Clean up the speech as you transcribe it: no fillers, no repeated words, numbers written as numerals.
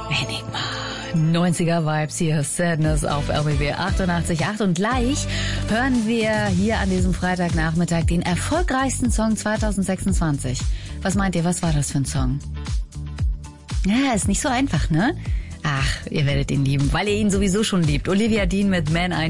Enigma. 90er Vibes hier, Sadness auf RBB 88.8 und gleich hören wir hier an diesem Freitagnachmittag den erfolgreichsten Song 2026. Was meint ihr, was war das für ein Song? Ja, ist nicht so einfach, ne? Ach, ihr werdet ihn lieben, weil ihr ihn sowieso schon liebt. Olivia Dean mit Man I